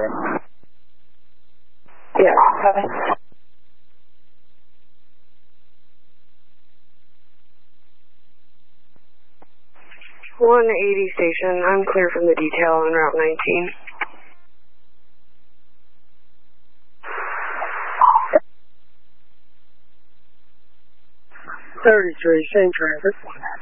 Yeah, copy. 180 station, I'm clear from the detail on Route 19. Same traffic.